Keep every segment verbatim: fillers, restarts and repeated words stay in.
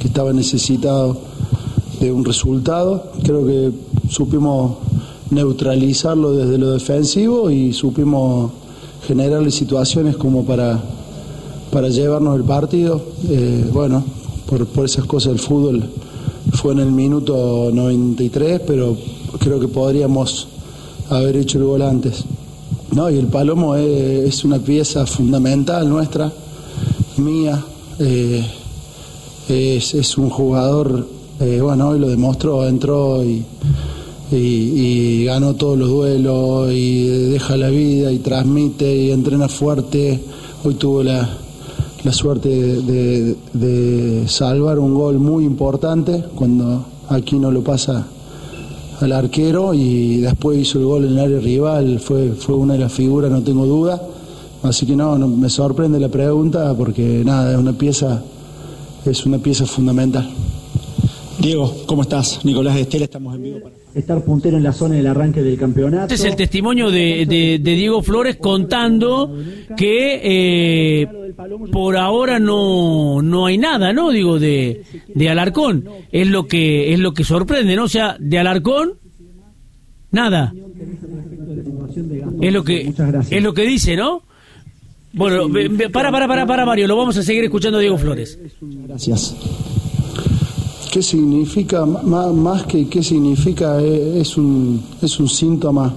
que estaba necesitado de un resultado. Creo que supimos neutralizarlo desde lo defensivo y supimos generarle situaciones como para, para llevarnos el partido. Eh, bueno, por, por esas cosas del fútbol fue en el minuto noventa y tres, pero creo que podríamos haber hecho el gol antes. No, y el Palomo es, es una pieza fundamental nuestra, mía. Eh, es, es un jugador, eh, bueno, hoy lo demostró, entró y, y, y ganó todos los duelos y deja la vida y transmite y entrena fuerte. Hoy tuvo la, la suerte de, de, de salvar un gol muy importante cuando aquí no lo pasa al arquero, y después hizo el gol en el área rival. Fue, fue una de las figuras, no tengo duda. Así que no, no me sorprende la pregunta, porque nada, es una pieza, es una pieza fundamental. Diego, ¿cómo estás? Nicolás Estela, estamos en vivo para estar puntero en la zona del arranque del campeonato. Este es el testimonio de, de, de Diego Flores contando que eh, por ahora no no hay nada, ¿no? Digo, de, de Alarcón. Es lo que es lo que sorprende, ¿no? O sea, de Alarcón, nada. Es lo que es lo que dice, ¿no? Bueno, para, para, para, para, Mario, lo vamos a seguir escuchando a Diego Flores. Gracias. ¿Qué significa? Más, más que qué significa, es un, es un síntoma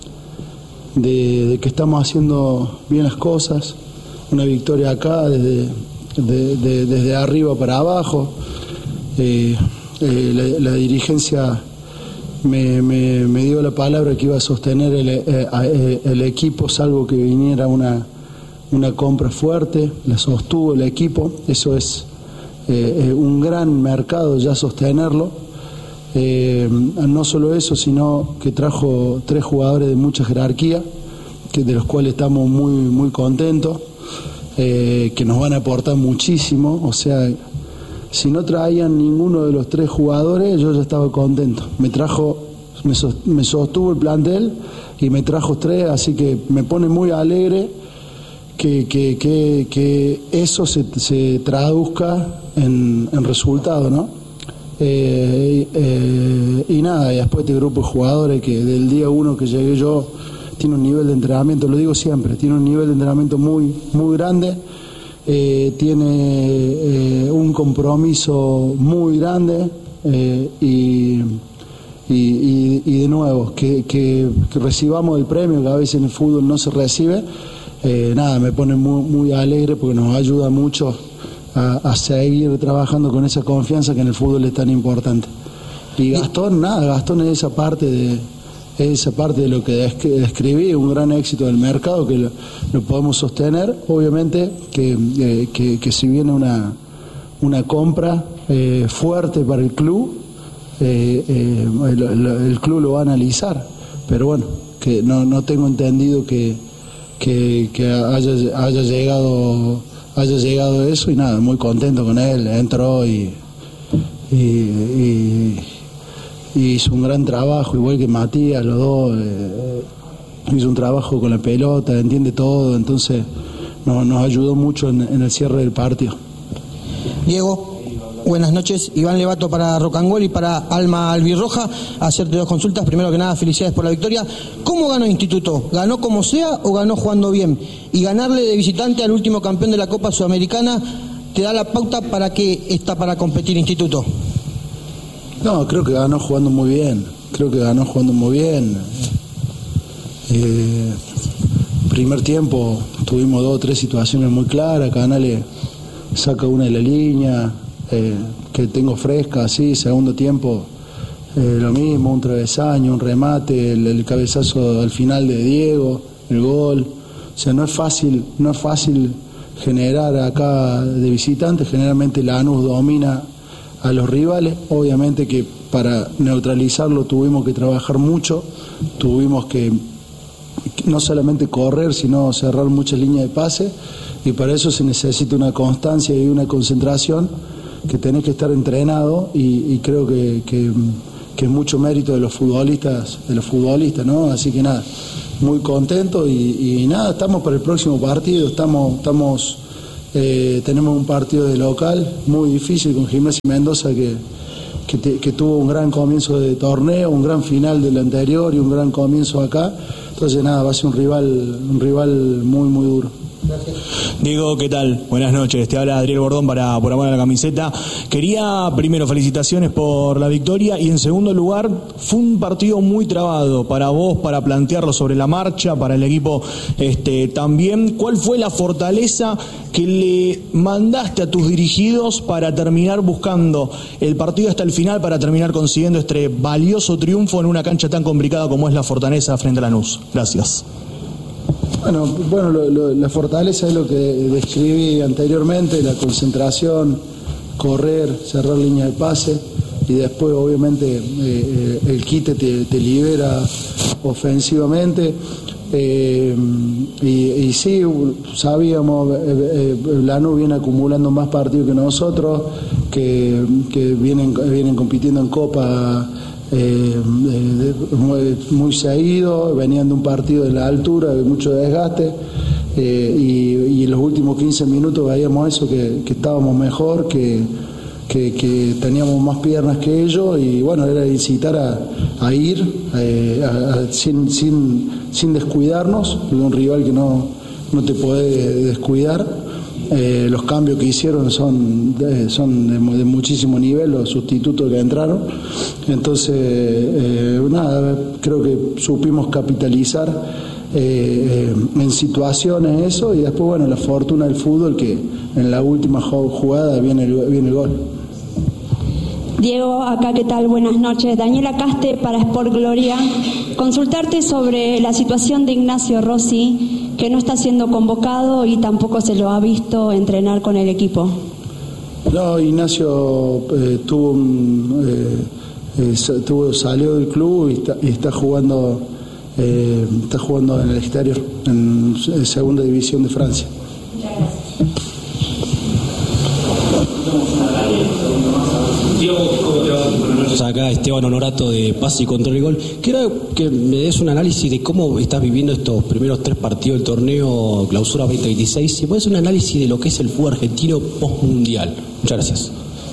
de, de que estamos haciendo bien las cosas. Una victoria acá, desde, de, de, desde arriba para abajo. Eh, eh, la, la dirigencia me, me, me dio la palabra que iba a sostener el, eh, el equipo, salvo que viniera una, una compra fuerte. La sostuvo el equipo. Eso es Eh, eh, un gran mercado ya sostenerlo. Eh, no solo eso, sino que trajo tres jugadores de mucha jerarquía, que de los cuales estamos muy muy contentos, eh, que nos van a aportar muchísimo. O sea, si no traían ninguno de los tres jugadores, yo ya estaba contento. Me trajo, me, sost- me sostuvo el plantel y me trajo tres, así que me pone muy alegre que, que, que, que eso se, se traduzca en, en resultado, ¿no? Eh, eh, y nada, y después este grupo de jugadores que del día uno que llegué yo tiene un nivel de entrenamiento, lo digo siempre, tiene un nivel de entrenamiento muy, muy grande, eh, tiene eh, un compromiso muy grande, eh, y, y, y, y de nuevo, que, que, que recibamos el premio, que a veces en el fútbol no se recibe. Eh, nada, me pone muy, muy alegre porque nos ayuda mucho a, a seguir trabajando con esa confianza que en el fútbol es tan importante. Y Gastón, nada, Gastón es esa parte de es esa parte de lo que describí, un gran éxito del mercado que lo, lo podemos sostener. Obviamente que, eh, que, que si viene una, una compra eh, fuerte para el club, eh, eh, el, el, el club lo va a analizar, pero bueno, que no, no tengo entendido que Que, que haya, haya llegado haya llegado eso, y nada, muy contento con él. Entró y, y, y, y hizo un gran trabajo, igual que Matías, los dos. Eh, hizo un trabajo con la pelota, entiende todo, entonces nos, nos ayudó mucho en, en el cierre del partido. Diego, buenas noches. Iván Levato para Rocangol y para Alma Albirroja. Hacerte dos consultas. Primero que nada, felicidades por la victoria. ¿Cómo ganó Instituto? ¿Ganó como sea o ganó jugando bien? Y ganarle de visitante al último campeón de la Copa Sudamericana, ¿te da la pauta para qué está para competir Instituto? No, creo que ganó jugando muy bien. Creo que ganó jugando muy bien. Eh, primer tiempo tuvimos dos o tres situaciones muy claras. Canales saca una de la línea, Eh, que tengo fresca, así. Segundo tiempo eh, lo mismo, un travesaño, un remate, el, el cabezazo al final de Diego, el gol. O sea, no es fácil, no es fácil generar acá de visitante. Generalmente Lanús domina a los rivales. Obviamente que para neutralizarlo tuvimos que trabajar mucho, tuvimos que no solamente correr, sino cerrar muchas líneas de pase, y para eso se necesita una constancia y una concentración, que tenés que estar entrenado, y, y creo que, que, que es mucho mérito de los futbolistas, de los futbolistas, ¿no? Así que nada, muy contento, y, y nada, estamos para el próximo partido, estamos, estamos Eh, tenemos un partido de local muy difícil con Gimnasia Mendoza que, que, te, que tuvo un gran comienzo de torneo, un gran final del anterior y un gran comienzo acá. Entonces nada, va a ser un rival, un rival muy muy duro. Gracias. Diego, ¿qué tal? Buenas noches, te habla Adriel Bordón para Por Amor a la Camiseta. Quería primero felicitaciones por la victoria y en segundo lugar fue un partido muy trabado para vos, para plantearlo sobre la marcha, para el equipo este, también. ¿Cuál fue la fortaleza que le mandaste a tus dirigidos para terminar buscando el partido hasta el final, para terminar consiguiendo este valioso triunfo en una cancha tan complicada como es la Fortaleza frente a Lanús? Gracias. Bueno, bueno lo, lo, la fortaleza es lo que describí anteriormente, la concentración, correr, cerrar línea de pase y después obviamente eh, el quite te, te libera ofensivamente. Eh, y, y sí, sabíamos, eh, eh, Lanús viene acumulando más partidos que nosotros, que, que vienen, vienen compitiendo en Copa Eh, eh, muy, muy seguido, venían de un partido de la altura, de mucho desgaste, eh, y, y en los últimos quince minutos veíamos eso, que, que estábamos mejor, que, que, que teníamos más piernas que ellos, y bueno, era incitar a, a ir eh, a, a, sin, sin, sin descuidarnos, de un rival que no, no te puede descuidar. Eh, los cambios que hicieron son de, son de, de muchísimo nivel, los sustitutos que entraron. Entonces, eh, nada, creo que supimos capitalizar eh, en situaciones eso, y después, bueno, la fortuna del fútbol, que en la última jugada viene el, viene el gol. Diego, acá, ¿qué tal? Buenas noches. Daniela Caste para Sport Gloria. Consultarte sobre la situación de Ignacio Rossi, que no está siendo convocado y tampoco se lo ha visto entrenar con el equipo. No, Ignacio eh, tuvo, un, eh, eh, tuvo salió del club y está, y está jugando eh, está jugando en el exterior, en, en segunda división de Francia. Muchas gracias. Acá Esteban Honorato de Pase y Control y Gol. Quiero que me des un análisis de cómo estás viviendo estos primeros tres partidos del torneo Clausura veinte veintiséis. Si puedes un análisis de lo que es el fútbol argentino post-mundial. Muchas gracias.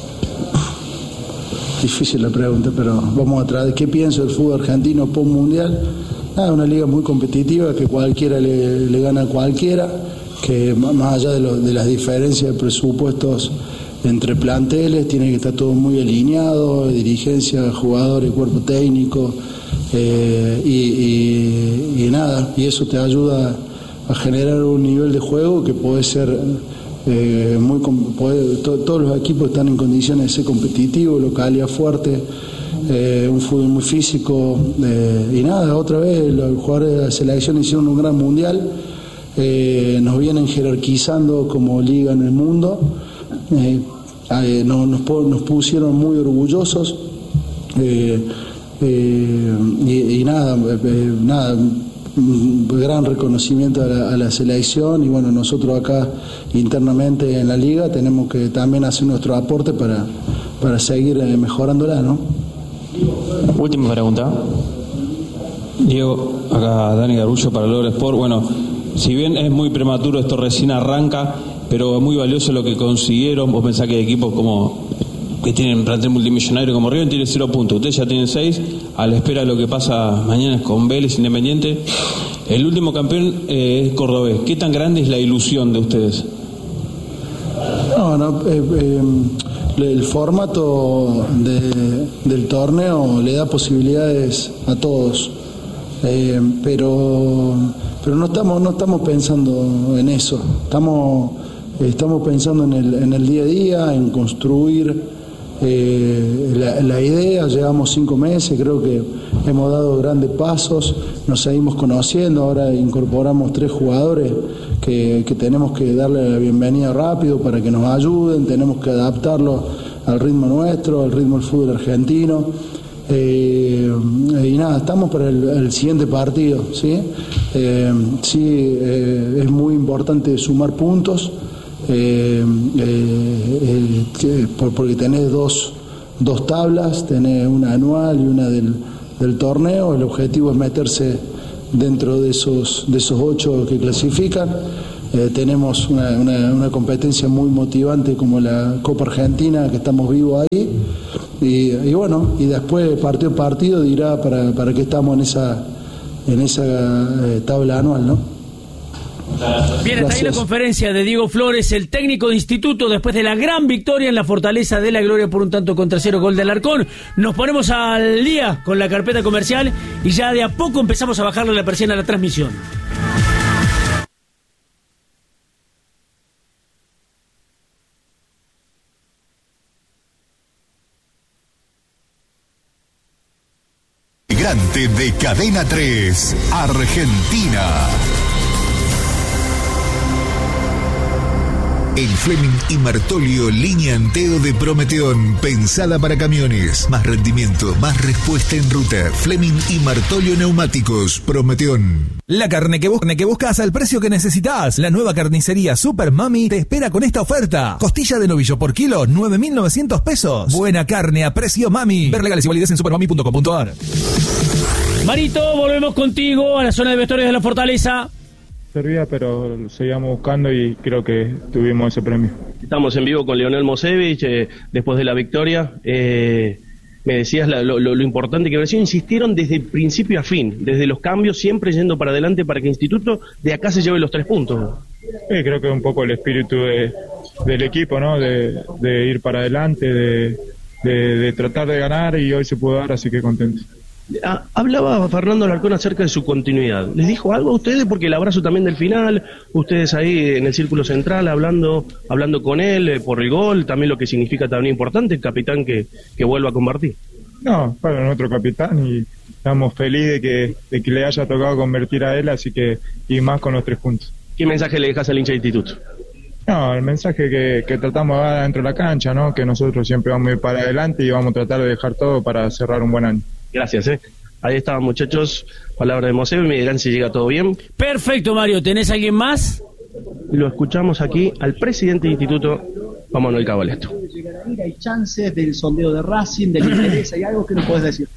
Difícil la pregunta, pero vamos a tratar. ¿Qué pienso del fútbol argentino post-mundial? Ah, una liga muy competitiva, que cualquiera le, le gana a cualquiera, que más allá de, lo, de las diferencias de presupuestos entre planteles, tiene que estar todo muy alineado, dirigencia, jugadores, cuerpo técnico, eh, y, y, y nada, y eso te ayuda a generar un nivel de juego que puede ser eh, muy, puede, to, todos los equipos están en condiciones de ser competitivos, localidad fuerte, eh, un fútbol muy físico, eh, y nada, otra vez los jugadores de la selección hicieron un gran mundial, eh, nos vienen jerarquizando como liga en el mundo. Eh, eh, no, nos, nos pusieron muy orgullosos, eh, eh, y, y nada, eh, nada, un gran reconocimiento a la, a la selección, y bueno, nosotros acá internamente en la liga tenemos que también hacer nuestro aporte para, para seguir eh, mejorándola, ¿no? Última pregunta. Diego, acá Dani Garullo para Logro Sport. Bueno, si bien es muy prematuro, esto recién arranca, pero es muy valioso lo que consiguieron. Vos pensás que hay equipos como que tienen plantel multimillonario como River tiene cero puntos, ustedes ya tienen seis, a la espera de lo que pasa mañana con Vélez Independiente. El último campeón eh, es cordobés. ¿Qué tan grande es la ilusión de ustedes? No, no, eh, eh, el formato de, del torneo le da posibilidades a todos, eh, pero pero no estamos no estamos pensando en eso. Estamos estamos pensando en el en el día a día, en construir eh, la, la idea. Llevamos cinco meses, creo que hemos dado grandes pasos, nos seguimos conociendo. Ahora incorporamos tres jugadores que, que tenemos que darle la bienvenida rápido para que nos ayuden, tenemos que adaptarlo al ritmo nuestro, al ritmo del fútbol argentino. Eh, y nada, estamos para el, el siguiente partido, ¿sí? Eh, sí, eh, es muy importante sumar puntos, eh, eh, eh, porque tenés dos, dos tablas, tenés una anual y una del, del torneo. El objetivo es meterse dentro de esos, de esos ocho que clasifican. eh, tenemos una, una, una competencia muy motivante como la Copa Argentina, que estamos vivos ahí, y, y bueno, y después partido a partido dirá para, para qué estamos en esa, en esa eh, tabla anual, ¿no? Bien, hasta ahí la conferencia de Diego Flores, el técnico de Instituto, después de la gran victoria en la Fortaleza de la Gloria por un tanto contra cero, gol de Alarcón. Nos ponemos al día con la carpeta comercial y ya de a poco empezamos a bajarle la persiana a la transmisión. Grande de Cadena tres, Argentina. El Fleming y Martolio línea Anteo de Prometeón, pensada para camiones. Más rendimiento, más respuesta en ruta. Fleming y Martolio Neumáticos, Prometeón. La carne que, bus que buscas al precio que necesitas. La nueva carnicería Super Mami te espera con esta oferta. Costilla de novillo por kilo, nueve mil novecientos pesos. Buena carne a precio Mami. Ver legales y validez en supermami punto com punto a r. Marito, volvemos contigo a la zona de vestuarios de la Fortaleza. Servía, pero seguíamos buscando y creo que tuvimos ese premio. Estamos en vivo con Leonel Mosevich, eh, después de la victoria. Eh, me decías la, lo, lo importante que pareció, insistieron desde principio a fin, desde los cambios, siempre yendo para adelante para que Instituto de acá se lleve los tres puntos. Sí, creo que es un poco el espíritu de, del equipo, ¿no? De, de ir para adelante, de, de, de tratar de ganar, y hoy se pudo dar, así que contento. Hablaba Fernando Alarcón acerca de su continuidad. ¿Les dijo algo a ustedes? Porque el abrazo también del final, ustedes ahí en el círculo central hablando hablando con él eh, por el gol, también lo que significa también importante, el capitán que, que vuelva a convertir. No, para nuestro capitán, y estamos felices de que, de que le haya tocado convertir a él, así que, y más con los tres puntos. ¿Qué mensaje le dejas al hincha de Instituto? No, el mensaje que, que tratamos de dar dentro de la cancha, ¿no? Que nosotros siempre vamos a ir para adelante y vamos a tratar de dejar todo para cerrar un buen año. Gracias, eh. Ahí estaban, muchachos, palabra de Mosevich, me dirán si llega todo bien. Perfecto, Mario, ¿tenés alguien más? Lo escuchamos aquí al presidente del Instituto, Juan Manuel Cabalesto. ¿Hay chances del sondeo de Racing, del interés? ¿Hay algo que nos podés decir?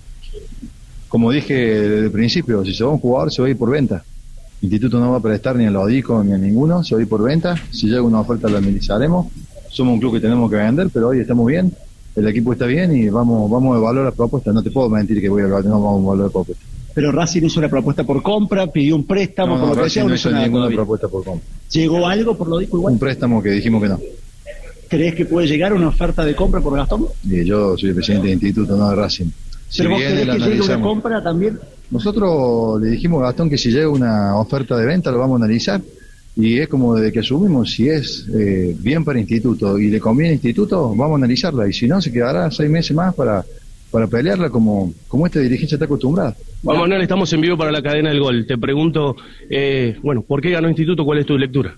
Como dije desde el principio, si se va un jugador, se va a ir por venta. El Instituto no va a prestar ni a los Odico ni a ninguno, se va a ir por venta. Si llega una oferta, la analizaremos. Somos un club que tenemos que vender, pero hoy estamos bien. El equipo está bien y vamos vamos a evaluar las propuestas. No te puedo mentir que voy a evaluar, no vamos a evaluar propuestas. Pero Racing hizo una propuesta por compra, pidió un préstamo, no, por no, lo que Racing sea, no no hizo nada ninguna todavía. propuesta por compra. ¿Llegó algo por lo dijo igual? Un préstamo que dijimos que no. ¿Crees que puede llegar una oferta de compra por Gastón? Y yo soy el presidente del Instituto, no de Racing. Si ¿Pero vos viene, querés la que llegue una analizamos. compra también? Nosotros le dijimos a Gastón que si llega una oferta de venta lo vamos a analizar. Y es como desde que asumimos, si es eh, bien para Instituto y le conviene a Instituto, vamos a analizarla. Y si no, se quedará seis meses más para, para pelearla como, como esta dirigencia está acostumbrada. Juan Manuel, estamos en vivo para la cadena del gol. Te pregunto, eh, bueno, ¿por qué ganó Instituto? ¿Cuál es tu lectura?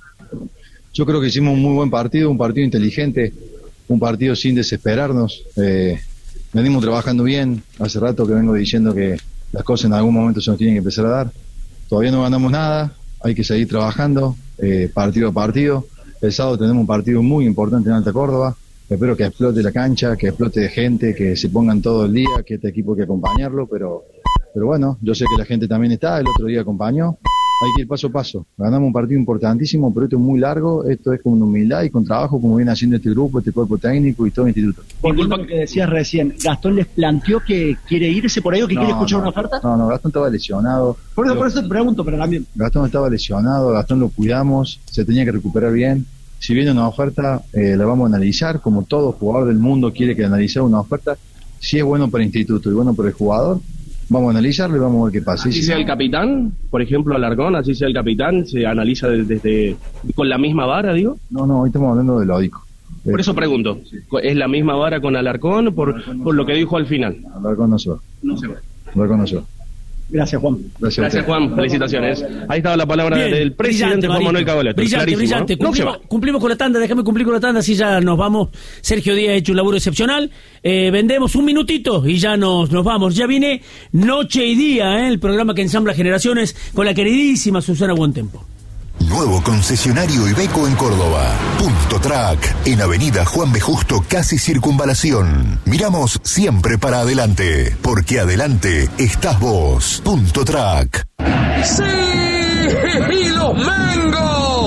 Yo creo que hicimos un muy buen partido, un partido inteligente, un partido sin desesperarnos. Eh, venimos trabajando bien. Hace rato que vengo diciendo que las cosas en algún momento se nos tienen que empezar a dar. Todavía no ganamos nada, hay que seguir trabajando. Eh, partido a partido. El sábado tenemos un partido muy importante en Alta Córdoba. Espero que explote la cancha, que explote de gente, que se pongan todo el día, que este equipo hay que acompañarlo, pero, pero bueno, yo sé que la gente también está, el otro día acompañó. Hay que ir paso a paso. Ganamos un partido importantísimo, pero esto es muy largo, esto es con humildad y con trabajo, como viene haciendo este grupo, este cuerpo técnico y todo el instituto. Volviendo a lo que decías recién, ¿Gastón les planteó que quiere irse por ahí o que No, quiere escuchar no, una oferta? No, no, Gastón estaba lesionado. Por eso, por eso te pregunto, pero también. Gastón estaba lesionado, Gastón lo cuidamos, se tenía que recuperar bien. Si viene una oferta, eh, la vamos a analizar, como todo jugador del mundo quiere que analice una oferta. Si es bueno para el instituto y bueno para el jugador, vamos a analizarlo y vamos a ver qué pasa. Así Si sea no, el capitán, por ejemplo, Alarcón, así sea el capitán, se analiza desde, desde con la misma vara, digo. No, no, hoy estamos hablando de Lódico. Por eso pregunto, ¿es la misma vara con Alarcón por, por lo que dijo al final? Alarcón no se va. No se va. Alarcón no se va. Gracias, Juan. Gracias, Gracias, Juan. Felicitaciones. Ahí estaba la palabra Bien, del presidente brillante, Juan Manuel Marito. Cabaleto. Brillante, Clarísimo, brillante. ¿no? No se Cumplimos, va. cumplimos con la tanda, déjame cumplir con la tanda, así ya nos vamos. Sergio Díaz ha hecho un laburo excepcional. Eh, vendemos un minutito y ya nos, nos vamos. Ya viene Noche y Día, ¿eh? El programa que ensambla generaciones con la queridísima Susana Buentempo. Nuevo concesionario Iveco en Córdoba. Punto Track, en Avenida Juan B. Justo, casi Circunvalación. Miramos siempre para adelante, porque adelante estás vos. Punto Track. ¡Sí! ¡Y los Mango! Más de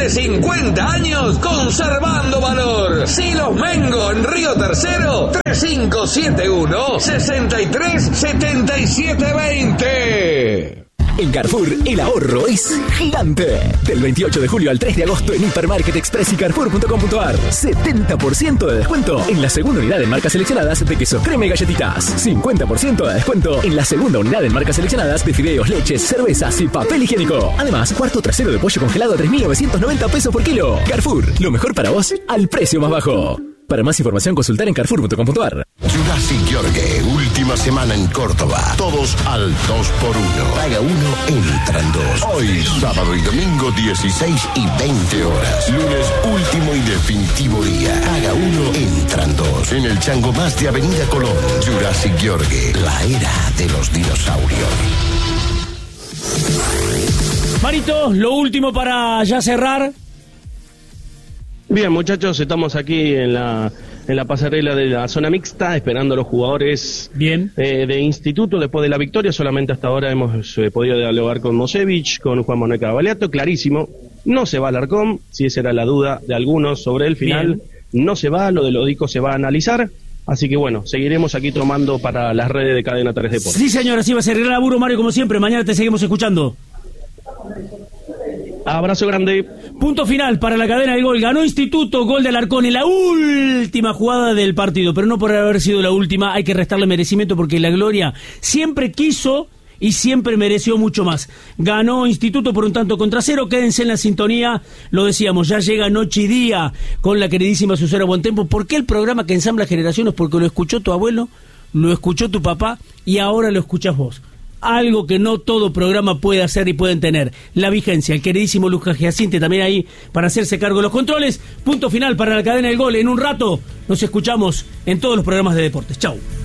Cumple cincuenta años conservando valor. Silos Mengo en Río Tercero, tres cinco siete uno, seis tres siete siete dos cero. En Carrefour, el ahorro es gigante. Del veintiocho de julio al tres de agosto en Hipermarket Express y Carrefour punto com punto ar. setenta por ciento de descuento en la segunda unidad en marcas seleccionadas de queso crema y galletitas. cincuenta por ciento de descuento en la segunda unidad en marcas seleccionadas de fideos, leches, cervezas y papel higiénico. Además, cuarto trasero de pollo congelado a tres mil novecientos noventa pesos por kilo. Carrefour, lo mejor para vos al precio más bajo. Para más información, consultar en Carrefour punto com punto ar. Jurassic Yorgue, última semana en Córdoba. Todos al dos por uno. Paga uno, entran dos. Hoy, sábado y domingo, dieciséis y veinte horas. Lunes, último y definitivo día. Paga uno, entran dos. En el chango más de Avenida Colón. Jurassic Yorgue, la era de los dinosaurios. Marito, lo último para ya cerrar. Bien, muchachos, estamos aquí en la en la pasarela de la zona mixta, esperando a los jugadores Bien. Eh, de instituto después de la victoria. Solamente hasta ahora hemos eh, podido dialogar con Mosevich, con Juan Manuel Cavaliato. Clarísimo, no se va Alarcón, si esa era la duda de algunos sobre el final. Bien. No se va, lo de Lodico se va a analizar. Así que bueno, seguiremos aquí tomando para las redes de Cadena tres Deportes. Sí, señor, así va a ser. Gran laburo, Mario, como siempre. Mañana te seguimos escuchando. Abrazo grande. Punto final para la cadena del gol. Ganó Instituto, gol de Alarcón en la última jugada del partido, pero no por haber sido la última. Hay que restarle merecimiento porque la Gloria siempre quiso y siempre mereció mucho más. Ganó Instituto por un tanto contra cero. Quédense en la sintonía. Lo decíamos, ya llega Noche y Día con la queridísima Susana Buentempo. ¿Por qué el programa que ensambla generaciones? Porque lo escuchó tu abuelo, lo escuchó tu papá y ahora lo escuchás vos. Algo que no todo programa puede hacer y pueden tener. La vigencia, el queridísimo Lucas Giacinte también ahí para hacerse cargo de los controles. Punto final para la cadena del gol. En un rato nos escuchamos en todos los programas de deportes. Chau.